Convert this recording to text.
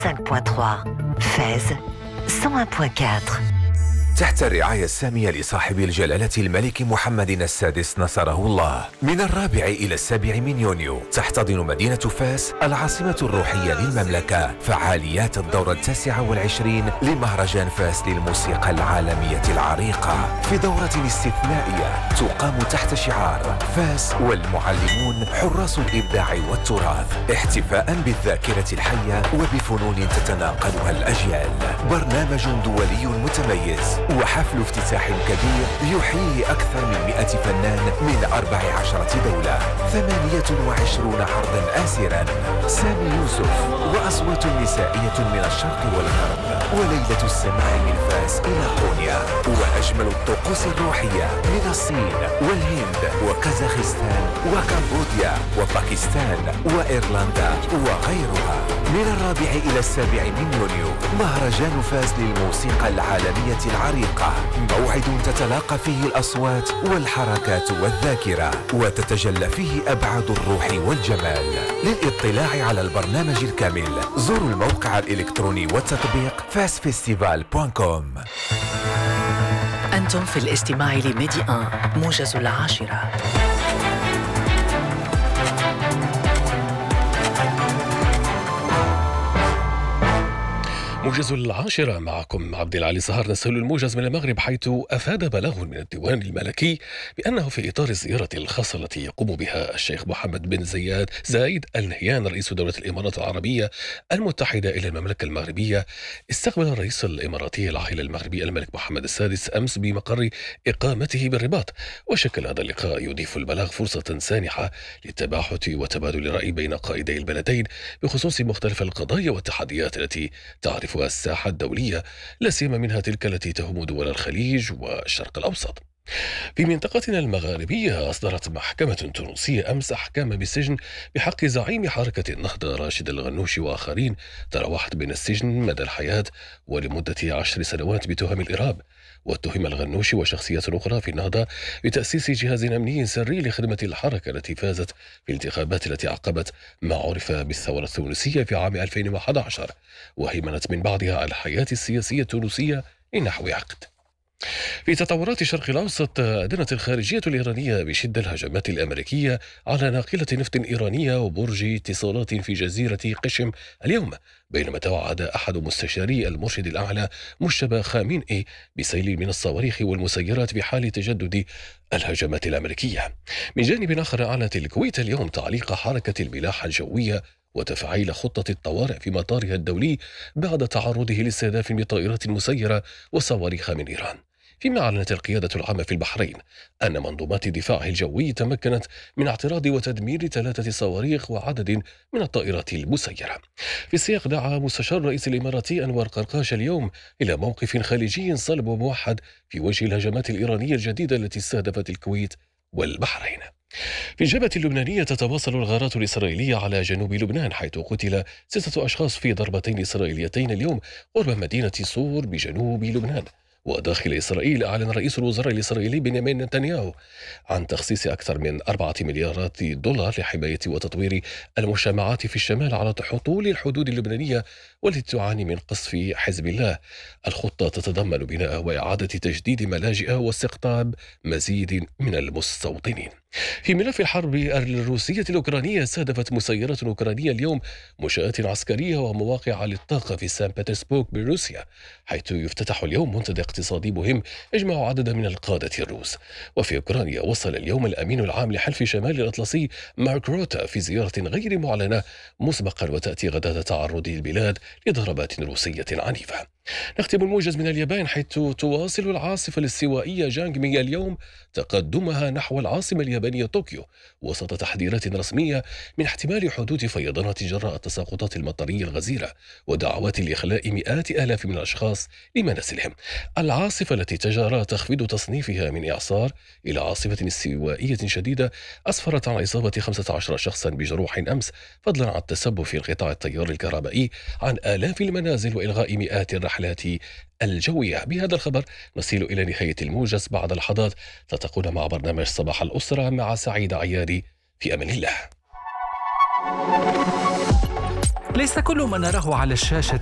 5.3 Fès 101.4. تحت الرعاية السامية لصاحب الجلالة الملك محمد السادس نصره الله، من 4 إلى 7 من يونيو تحتضن مدينة فاس العاصمة الروحية للمملكة فعاليات الدورة 29 لمهرجان فاس للموسيقى العالمية العريقة، في دورة استثنائية تقام تحت شعار فاس والمعلمون حراس الإبداع والتراث، احتفاء بالذاكرة الحية وبفنون تتناقلها الأجيال. برنامج دولي متميز وحفل افتتاح كبير يحييه أكثر من 100 فنان من 14 دولة، 28 عرضا آسرا، سامي يوسف وأصوات نسائية من الشرق والغرب، وليلة السماع من فاس إلى قونيا، وأجمل الطقوس الروحية من الصين والهند وكازاخستان وكمبوديا وباكستان وإيرلندا وغيرها. من 4 إلى 7 من يونيو مهرجان فاس للموسيقى العالمية العريقة، موعد تتلاقى فيه الأصوات والحركات والذاكرة وتتجلى فيه أبعاد الروح والجمال. للإطلاع على البرنامج الكامل زوروا الموقع الإلكتروني والتطبيق fasfestival.com. أنتم في الاستماع لميدي 1 موجز 10. موجز 10 معكم عبد العالي سهر. نسهل الموجز من المغرب، حيث أفاد بلاغ من الديوان الملكي بأنه في إطار الزيارة الخاصة التي يقوم بها الشيخ محمد بن زايد آل نهيان رئيس دولة الإمارات العربية المتحدة إلى المملكة المغربية، استقبل الرئيس الإماراتي العائلة المغربي الملك محمد السادس أمس بمقر إقامته بالرباط. وشكل هذا اللقاء يضيف البلاغ فرصة سانحة للتباحث وتبادل الرأي بين قائدي البلدين بخصوص مختلف القضايا والتحديات التي تعرف الساحة الدولية، لا سيما منها تلك التي تهم دول الخليج والشرق الأوسط. في منطقتنا المغاربية أصدرت محكمة تونسية أمس أحكام بالسجن بحق زعيم حركة النهضة راشد الغنوشي وآخرين تراوحت بين السجن مدى الحياة ولمدة 10 سنوات بتهم الإرهاب. واتهم الغنوشي وشخصيات أخرى في النهضة بتأسيس جهاز أمني سري لخدمة الحركة التي فازت في الانتخابات التي عقبت ما عرف بالثورة التونسية في عام 2011، وهيمنت من بعدها على الحياة السياسية التونسية لنحو عقد. في تطورات الشرق الأوسط، أدنت الخارجية الإيرانية بشدة الهجمات الأمريكية على ناقلة نفط إيرانية وبرج اتصالات في جزيرة قشم اليوم، بينما توعد أحد مستشاري المرشد الأعلى مجتبى خامنئي بسيل من الصواريخ والمسيرات بحال تجدد الهجمات الأمريكية. من جانب آخر، أعلنت الكويت اليوم تعليق حركة الملاحة الجوية وتفعيل خطة الطوارئ في مطارها الدولي بعد تعرضه لاستهداف بطائرات مسيرة وصواريخ من إيران. فيما أعلنت القيادة العامة في البحرين أن منظومات دفاعه الجوي تمكنت من اعتراض وتدمير 3 صواريخ وعدد من الطائرات المسيرة. في السياق، دعا مستشار الرئيس الإماراتي أنور قرقاش اليوم إلى موقف خليجي صلب وموحد في وجه الهجمات الإيرانية الجديدة التي استهدفت الكويت والبحرين. في الجبهة اللبنانية، تتواصل الغارات الإسرائيلية على جنوب لبنان، حيث قتل 6 أشخاص في ضربتين إسرائيليتين اليوم قرب مدينة صور بجنوب لبنان. وداخل إسرائيل، أعلن رئيس الوزراء الإسرائيلي بنيامين نتنياهو عن تخصيص أكثر من 4 مليارات دولار لحماية وتطوير المجتمعات في الشمال على حطول الحدود اللبنانية والتي تعاني من قصف حزب الله. الخطة تتضمن بناء وإعادة تجديد ملاجئ واستقطاب مزيد من المستوطنين. في ملف الحرب الروسية الأوكرانية، استهدفت مسيرات أوكرانية اليوم منشآت عسكرية ومواقع للطاقة في سان بطرسبورغ بروسيا، حيث يفتتح اليوم منتدى اقتصادي مهم يجمع عددا من القادة الروس. وفي أوكرانيا، وصل اليوم الأمين العام لحلف شمال الأطلسي مارك روتا في زيارة غير معلنة مسبقا، وتأتي غدا تعرض البلاد لضربات روسية عنيفة. نختم الموجز من اليابان، حيث تواصل العاصفة الاستوائية جانغمي اليوم تقدمها نحو العاصمة اليابانية طوكيو، وسط تحذيرات رسمية من احتمال حدوث فيضانات جراء التساقطات المطرية الغزيرة ودعوات لإخلاء مئات آلاف من الأشخاص لمنازلهم. العاصفة التي تجارى تخفيض تصنيفها من إعصار إلى عاصفة استوائية شديدة أسفرت عن إصابة 15 شخصا بجروح أمس، فضلا عن التسبب في انقطاع التيار الكهربائي عن آلاف المنازل وإلغاء مئات الرحلات الجوية. بهذا الخبر نصل إلى نهاية الموجز. بعد لحظات تلتقون مع برنامج صباح الأسرة مع سعيد عياري. في أمان الله. ليس كل ما نراه على الشاشة